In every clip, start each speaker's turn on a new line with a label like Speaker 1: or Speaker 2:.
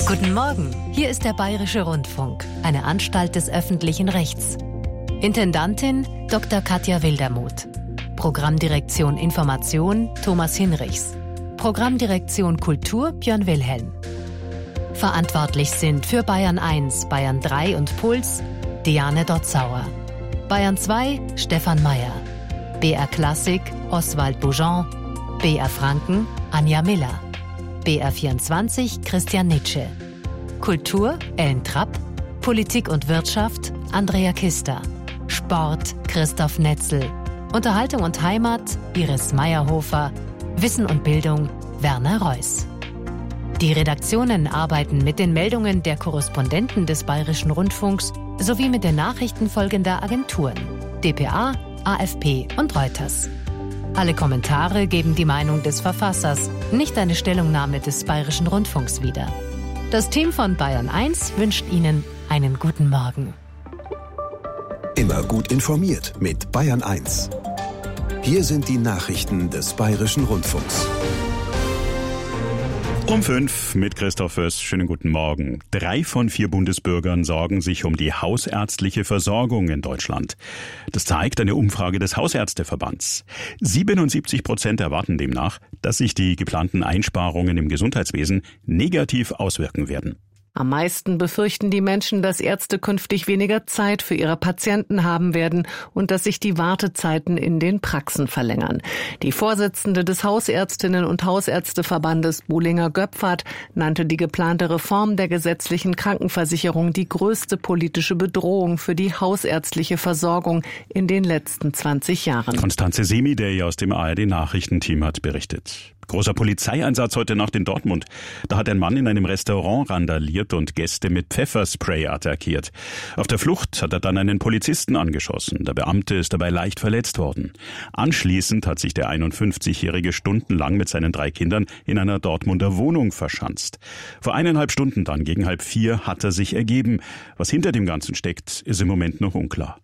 Speaker 1: Guten Morgen, hier ist der Bayerische Rundfunk, eine Anstalt des öffentlichen Rechts. Intendantin Dr. Katja Wildermuth. Programmdirektion Information Thomas Hinrichs. Programmdirektion Kultur Björn Wilhelm. Verantwortlich sind für Bayern 1, Bayern 3 und Puls Diane Dotzauer. Bayern 2 Stefan Mayer. BR Klassik Oswald Boujon. BR Franken Anja Miller. BR 24 Christian Nitsche. Kultur Ellen Trapp. Politik und Wirtschaft Andrea Kister. Sport Christoph Netzel. Unterhaltung und Heimat Iris Meyerhofer. Wissen und Bildung Werner Reuss. Die Redaktionen arbeiten mit den Meldungen der Korrespondenten des Bayerischen Rundfunks sowie mit den Nachrichten folgender Agenturen: dpa, AFP und Reuters. Alle Kommentare geben die Meinung des Verfassers, nicht eine Stellungnahme des Bayerischen Rundfunks wieder. Das Team von Bayern 1 wünscht Ihnen einen guten Morgen.
Speaker 2: Immer gut informiert mit Bayern 1. Hier sind die Nachrichten des Bayerischen Rundfunks.
Speaker 3: Um 5 mit Christoph Föß. Schönen guten Morgen. 3 von 4 Bundesbürgern sorgen sich um die hausärztliche Versorgung in Deutschland. Das zeigt eine Umfrage des Hausärzteverbands. 77% erwarten demnach, dass sich die geplanten Einsparungen im Gesundheitswesen negativ auswirken werden.
Speaker 4: Am meisten befürchten die Menschen, dass Ärzte künftig weniger Zeit für ihre Patienten haben werden und dass sich die Wartezeiten in den Praxen verlängern. Die Vorsitzende des Hausärztinnen- und Hausärzteverbandes Buhlinger-Göpfert nannte die geplante Reform der gesetzlichen Krankenversicherung die größte politische Bedrohung für die hausärztliche Versorgung in den letzten 20 Jahren.
Speaker 3: Konstanze Semidey aus dem ARD-Nachrichtenteam hat berichtet. Großer Polizeieinsatz heute Nacht in Dortmund. Da hat ein Mann in einem Restaurant randaliert und Gäste mit Pfefferspray attackiert. Auf der Flucht hat er dann einen Polizisten angeschossen. Der Beamte ist dabei leicht verletzt worden. Anschließend hat sich der 51-Jährige stundenlang mit seinen 3 Kindern in einer Dortmunder Wohnung verschanzt. Vor 1,5 Stunden dann, gegen 3:30, hat er sich ergeben. Was hinter dem Ganzen steckt, ist im Moment noch unklar.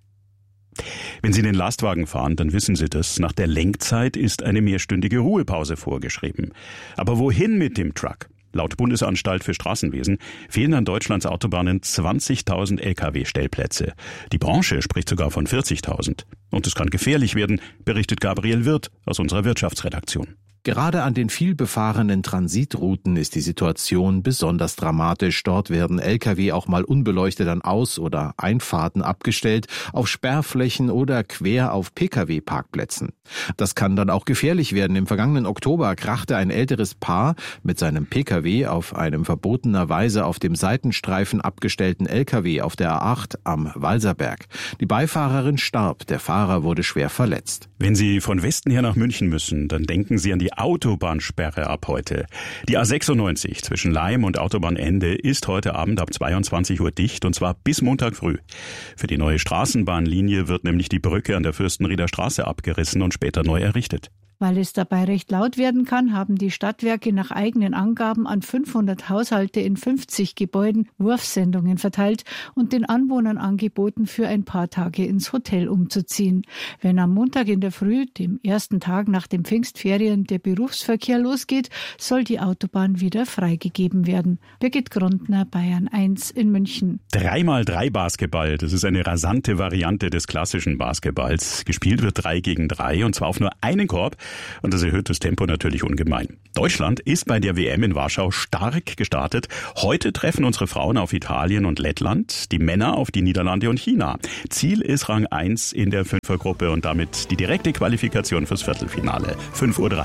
Speaker 3: Wenn Sie den Lastwagen fahren, dann wissen Sie das. Nach der Lenkzeit ist eine mehrstündige Ruhepause vorgeschrieben. Aber wohin mit dem Truck? Laut Bundesanstalt für Straßenwesen fehlen an Deutschlands Autobahnen 20.000 Lkw-Stellplätze. Die Branche spricht sogar von 40.000. Und es kann gefährlich werden, berichtet Gabriel Wirth aus unserer Wirtschaftsredaktion.
Speaker 5: Gerade an den vielbefahrenen Transitrouten ist die Situation besonders dramatisch. Dort werden Lkw auch mal unbeleuchtet an Aus- oder Einfahrten abgestellt, auf Sperrflächen oder quer auf Pkw-Parkplätzen. Das kann dann auch gefährlich werden. Im vergangenen Oktober krachte ein älteres Paar mit seinem Pkw auf einem verbotenerweise auf dem Seitenstreifen abgestellten Lkw auf der A8 am Walserberg. Die Beifahrerin starb, der Fahrer wurde schwer verletzt.
Speaker 3: Wenn Sie von Westen her nach München müssen, dann denken Sie an die Autobahnsperre ab heute. Die A96 zwischen Laim und Autobahnende ist heute Abend ab 22 Uhr dicht, und zwar bis Montag früh. Für die neue Straßenbahnlinie wird nämlich die Brücke an der Fürstenrieder Straße abgerissen und später neu errichtet.
Speaker 6: Weil es dabei recht laut werden kann, haben die Stadtwerke nach eigenen Angaben an 500 Haushalte in 50 Gebäuden Wurfsendungen verteilt und den Anwohnern angeboten, für ein paar Tage ins Hotel umzuziehen. Wenn am Montag in der Früh, dem ersten Tag nach den Pfingstferien, der Berufsverkehr losgeht, soll die Autobahn wieder freigegeben werden. Birgit Grundner, Bayern 1 in München.
Speaker 3: 3x3 Basketball, das ist eine rasante Variante des klassischen Basketballs. Gespielt wird 3 gegen 3 und zwar auf nur einen Korb. Und das erhöht das Tempo natürlich ungemein. Deutschland ist bei der WM in Warschau stark gestartet. Heute treffen unsere Frauen auf Italien und Lettland, die Männer auf die Niederlande und China. Ziel ist Rang 1 in der Fünfergruppe und damit die direkte Qualifikation fürs Viertelfinale. 5:03 Uhr.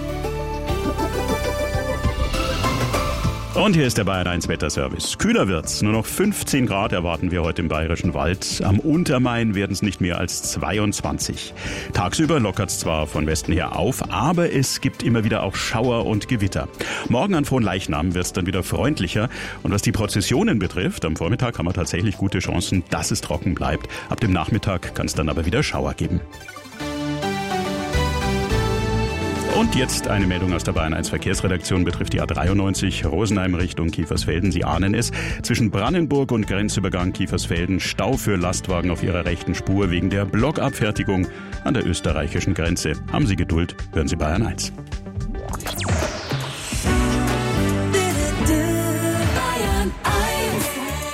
Speaker 3: Und hier ist der Bayern 1 Wetterservice. Kühler wird's. Nur noch 15 Grad erwarten wir heute im Bayerischen Wald. Am Untermain werden es nicht mehr als 22. Tagsüber lockert's zwar von Westen her auf, aber es gibt immer wieder auch Schauer und Gewitter. Morgen an Fronleichnam wird's dann wieder freundlicher. Und was die Prozessionen betrifft, am Vormittag haben wir tatsächlich gute Chancen, dass es trocken bleibt. Ab dem Nachmittag kann es dann aber wieder Schauer geben. Und jetzt eine Meldung aus der Bayern 1 Verkehrsredaktion, betrifft die A93 Rosenheim Richtung Kiefersfelden. Sie ahnen es, zwischen Brannenburg und Grenzübergang Kiefersfelden Stau für Lastwagen auf ihrer rechten Spur wegen der Blockabfertigung an der österreichischen Grenze. Haben Sie Geduld, hören Sie Bayern 1.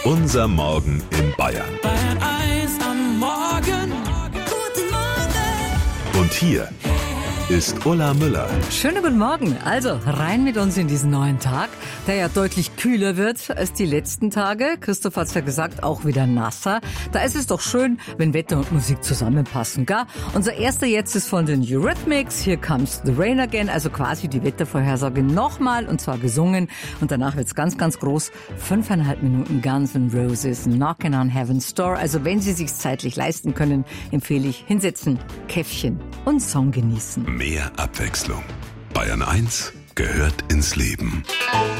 Speaker 2: Unser Morgen in Bayern.
Speaker 7: Bayern 1 am Morgen. Guten Morgen.
Speaker 2: Und hier ist Ulla Müller.
Speaker 8: Schönen guten Morgen. Also rein mit uns in diesen neuen Tag, der ja deutlich kühler wird als die letzten Tage. Christoph hat's ja gesagt, auch wieder nasser. Da ist es doch schön, wenn Wetter und Musik zusammenpassen, gell? Unser erster jetzt ist von den Eurythmics. Here Comes the Rain Again. Also quasi die Wettervorhersage nochmal und zwar gesungen. Und danach wird's ganz, ganz groß. 5,5 Minuten Guns N' Roses, Knockin' on Heaven's Door. Also wenn Sie sich's zeitlich leisten können, empfehle ich hinsetzen, Käffchen und Song genießen.
Speaker 2: Mehr Abwechslung. Bayern 1 gehört ins Leben.